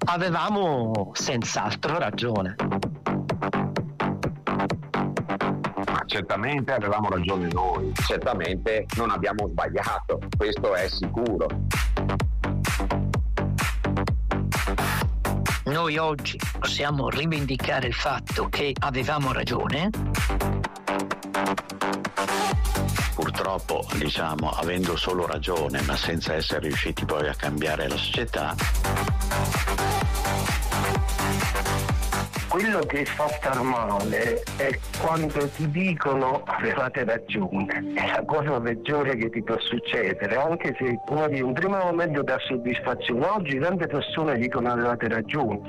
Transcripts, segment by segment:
Avevamo senz'altro ragione. Certamente avevamo ragione noi, certamente non abbiamo sbagliato, questo è sicuro. Noi oggi possiamo rivendicare il fatto che avevamo ragione. Purtroppo, avendo solo ragione, ma senza essere riusciti poi a cambiare la società. Quello che fa star male è quando ti dicono avevate ragione. È la cosa peggiore che ti può succedere, anche se in un primo momento dà soddisfazione. Oggi tante persone dicono avevate ragione.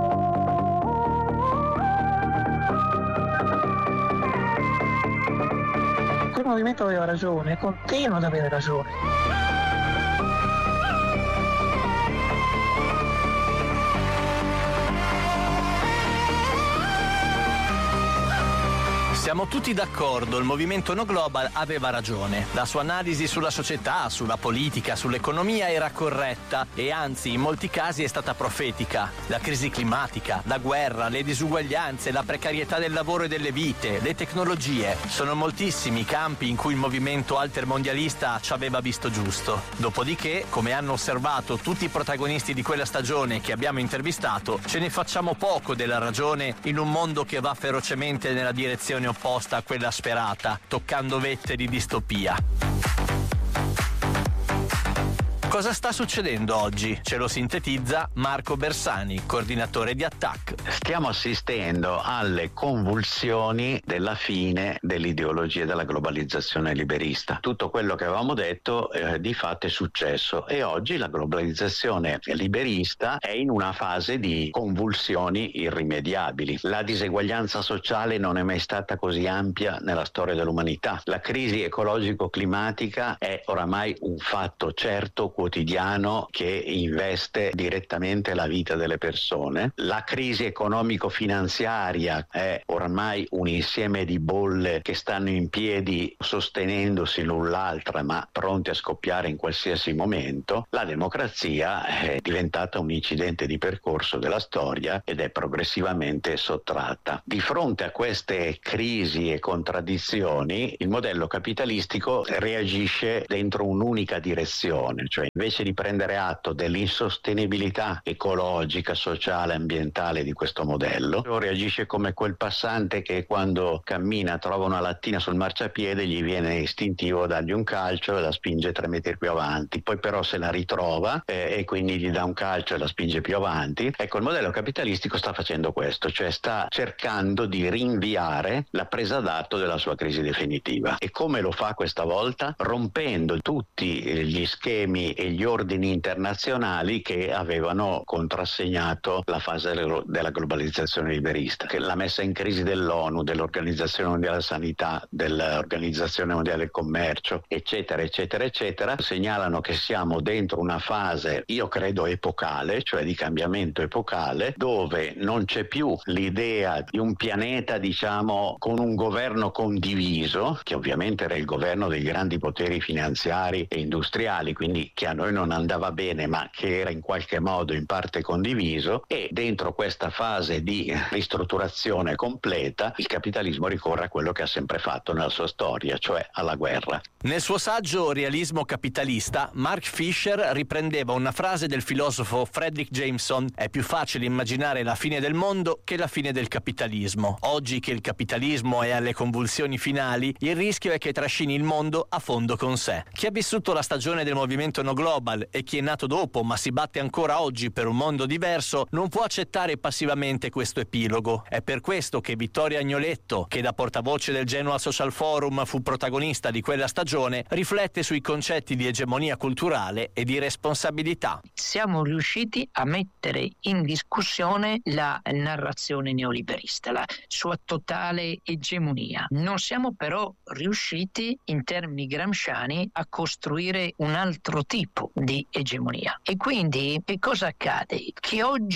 Il movimento aveva ragione, continua ad avere ragione. Siamo tutti d'accordo, il movimento No Global aveva ragione. La sua analisi sulla società, sulla politica, sull'economia era corretta e anzi in molti casi è stata profetica. La crisi climatica, la guerra, le disuguaglianze, la precarietà del lavoro e delle vite, le tecnologie. Sono moltissimi i campi in cui il movimento altermondialista ci aveva visto giusto. Dopodiché, come hanno osservato tutti i protagonisti di quella stagione che abbiamo intervistato, ce ne facciamo poco della ragione in un mondo che va ferocemente nella direzione opposta a quella sperata, toccando vette di distopia. Cosa sta succedendo oggi? Ce lo sintetizza Marco Bersani, coordinatore di Attac. Stiamo assistendo alle convulsioni della fine dell'ideologia della globalizzazione liberista. Tutto quello che avevamo detto di fatto è successo e oggi la globalizzazione liberista è in una fase di convulsioni irrimediabili. La diseguaglianza sociale non è mai stata così ampia nella storia dell'umanità. La crisi ecologico-climatica è oramai un fatto certo, quotidiano, che investe direttamente la vita delle persone. La crisi economico-finanziaria è oramai un insieme di bolle che stanno in piedi sostenendosi l'un l'altra ma pronti a scoppiare in qualsiasi momento. La democrazia è diventata un incidente di percorso della storia ed è progressivamente sottratta. Di fronte a queste crisi e contraddizioni il modello capitalistico reagisce dentro un'unica direzione, cioè invece di prendere atto dell'insostenibilità ecologica, sociale, ambientale di questo modello, reagisce come quel passante che quando cammina trova una lattina sul marciapiede, gli viene istintivo dargli un calcio e la spinge 3 metri più avanti, poi però se la ritrova e quindi gli dà un calcio e la spinge più avanti. Ecco, il modello capitalistico sta facendo questo, cioè sta cercando di rinviare la presa d'atto della sua crisi definitiva. E come lo fa questa volta? Rompendo tutti gli schemi e gli ordini internazionali che avevano contrassegnato la fase della globalizzazione liberista, che la messa in crisi dell'ONU, dell'Organizzazione Mondiale della Sanità, dell'Organizzazione Mondiale del Commercio, eccetera, eccetera, eccetera, segnalano che siamo dentro una fase, io credo epocale, cioè di cambiamento epocale, dove non c'è più l'idea di un pianeta, con un governo condiviso, che ovviamente era il governo dei grandi poteri finanziari e industriali, quindi che a noi non andava bene ma che era in qualche modo in parte condiviso, e dentro questa fase di ristrutturazione completa il capitalismo ricorre a quello che ha sempre fatto nella sua storia, cioè alla guerra. Nel suo saggio Realismo capitalista, Mark Fisher riprendeva una frase del filosofo Fredric Jameson: è più facile immaginare la fine del mondo che la fine del capitalismo. Oggi che il capitalismo è alle convulsioni finali, il rischio è che trascini il mondo a fondo con sé. Chi ha vissuto la stagione del movimento No Global e chi è nato dopo ma si batte ancora oggi per un mondo diverso non può accettare passivamente questo epilogo. È per questo che Vittorio Agnoletto, che da portavoce del Genoa Social Forum fu protagonista di quella stagione, riflette sui concetti di egemonia culturale e di responsabilità. Siamo riusciti a mettere in discussione la narrazione neoliberista, la sua totale egemonia. Non siamo però riusciti, in termini gramsciani, a costruire un altro tipo di egemonia. E quindi che cosa accade? Che oggi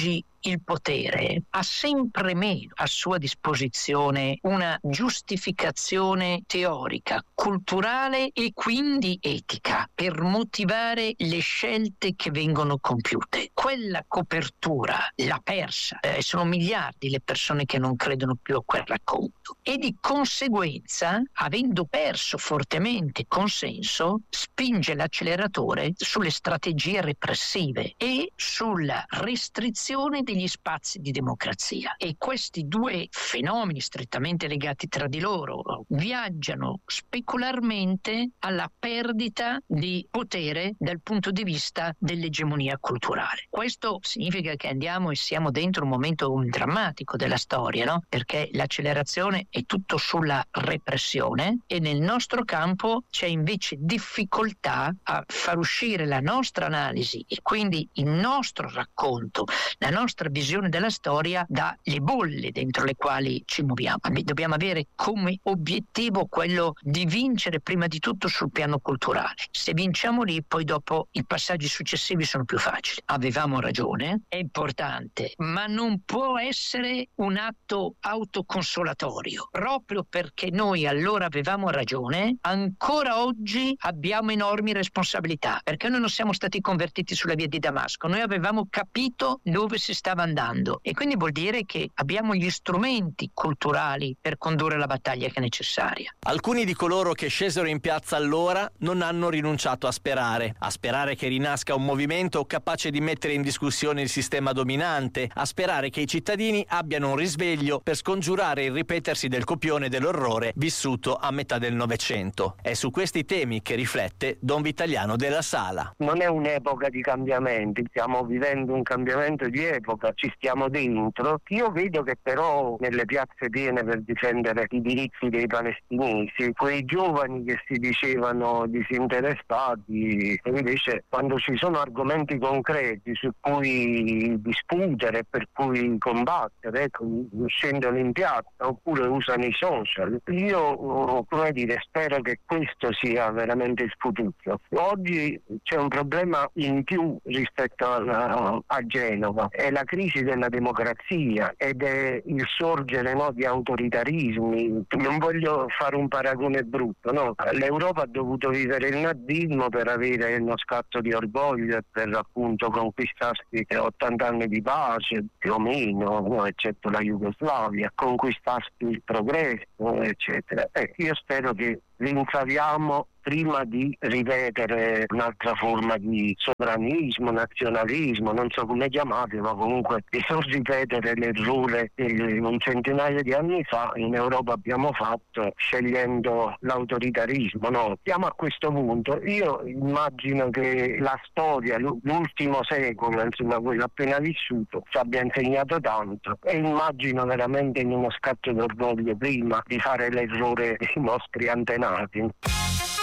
il potere ha sempre meno a sua disposizione una giustificazione teorica, culturale e quindi etica per motivare le scelte che vengono compiute. Quella copertura l'ha persa, sono miliardi le persone che non credono più a quel racconto e di conseguenza, avendo perso fortemente consenso, spinge l'acceleratore sulle strategie repressive e sulla restrizione degli spazi di democrazia. E questi due fenomeni strettamente legati tra di loro viaggiano specularmente alla perdita di potere dal punto di vista dell'egemonia culturale. Questo significa che andiamo e siamo dentro un momento drammatico della storia, no? Perché l'accelerazione è tutto sulla repressione e nel nostro campo c'è invece difficoltà a far uscire la nostra analisi e quindi il nostro racconto, la nostra visione della storia dalle bolle dentro le quali ci muoviamo. Dobbiamo avere come obiettivo quello di vincere prima di tutto sul piano culturale. Se vinciamo lì, poi dopo i passaggi successivi sono più facili. Avevamo ragione, è importante, ma non può essere un atto autoconsolatorio. Proprio perché noi allora avevamo ragione, ancora oggi abbiamo enormi responsabilità, perché noi non siamo stati convertiti sulla via di Damasco, noi avevamo capito dove si stava andando e quindi vuol dire che abbiamo gli strumenti culturali per condurre la battaglia che è necessaria. Alcuni di coloro che scesero in piazza allora non hanno rinunciato a sperare che rinasca un movimento capace di mettere in discussione il sistema dominante, a sperare che i cittadini abbiano un risveglio per scongiurare il ripetersi del copione dell'orrore vissuto a metà del Novecento. È su questi temi che riflette Don Vitaliano della Sala. Non è un'epoca di cambiamenti, stiamo vivendo un cambiamento di epoca, ci stiamo dentro. Io vedo che però nelle piazze piene per difendere i diritti dei palestinesi, quei giovani che si dicevano disinteressati, invece quando ci sono argomenti concreti su cui discutere, per cui combattere, scendono in piazza oppure usano i social. Io, spero che questo sia veramente il futuro. Oggi c'è un problema in più rispetto a Genova, è la crisi della democrazia ed è il sorgere di autoritarismi. Non voglio fare un paragone brutto, no? L'Europa ha dovuto vivere il nazismo per avere uno scatto di orgoglio e per appunto conquistarsi 80 anni di pace, più o meno, no? Eccetto la Jugoslavia, conquistarsi il progresso, eccetera. Io spero che rincaviamo prima di ripetere un'altra forma di sovranismo, nazionalismo, non so come chiamate, ma comunque di non ripetere l'errore che un centinaio di anni fa in Europa abbiamo fatto scegliendo l'autoritarismo. No? Siamo a questo punto. Io immagino che la storia, l'ultimo secolo, insomma quello appena vissuto, ci abbia insegnato tanto e immagino veramente in uno scatto d'orgoglio prima di fare l'errore dei nostri antenati.